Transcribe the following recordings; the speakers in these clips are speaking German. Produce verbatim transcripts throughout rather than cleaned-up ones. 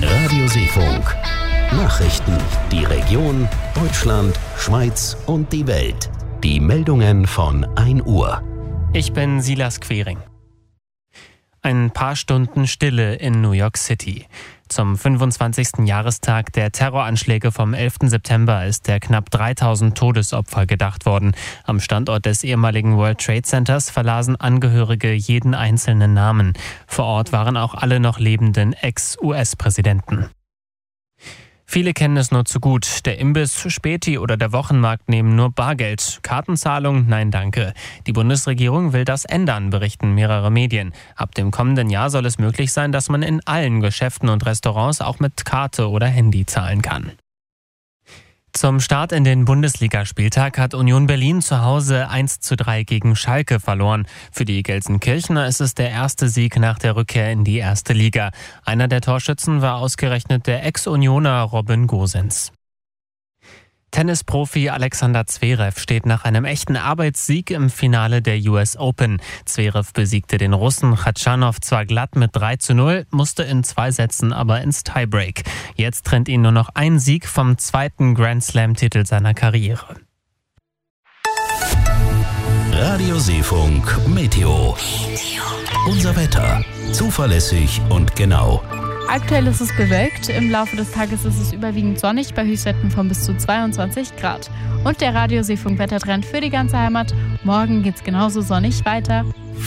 Radioseefunk. Nachrichten, die Region, Deutschland, Schweiz und die Welt. Die Meldungen von ein Uhr. Ich bin Silas Quering. Ein paar Stunden Stille in New York City. Zum fünfundzwanzigsten Jahrestag der Terroranschläge vom elften September ist der knapp dreitausend Todesopfer gedacht worden. Am Standort des ehemaligen World Trade Centers verlasen Angehörige jeden einzelnen Namen. Vor Ort waren auch alle noch lebenden Ex-U S-Präsidenten. Viele kennen es nur zu gut. Der Imbiss, Späti oder der Wochenmarkt nehmen nur Bargeld. Kartenzahlung? Nein, danke. Die Bundesregierung will das ändern, berichten mehrere Medien. Ab dem kommenden Jahr soll es möglich sein, dass man in allen Geschäften und Restaurants auch mit Karte oder Handy zahlen kann. Zum Start in den Bundesligaspieltag hat Union Berlin zu Hause eins zu drei gegen Schalke verloren. Für die Gelsenkirchener ist es der erste Sieg nach der Rückkehr in die erste Liga. Einer der Torschützen war ausgerechnet der Ex-Unioner Robin Gosens. Tennisprofi Alexander Zverev steht nach einem echten Arbeitssieg im Finale der U S Open. Zverev besiegte den Russen Khachanov zwar glatt mit drei zu null, musste in zwei Sätzen aber ins Tiebreak. Jetzt trennt ihn nur noch ein Sieg vom zweiten Grand-Slam-Titel seiner Karriere. Radioseefunk Meteo. Unser Wetter. Zuverlässig und genau. Aktuell ist es bewölkt, im Laufe des Tages ist es überwiegend sonnig bei Höchstwerten von bis zu zweiundzwanzig Grad. Und der Radioseefunk-Wettertrend für die ganze Heimat. Morgen geht's genauso sonnig weiter.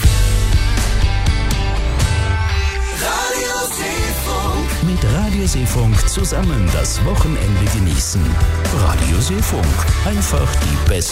Radioseefunk. Mit Radioseefunk zusammen das Wochenende genießen. Radioseefunk. Einfach die beste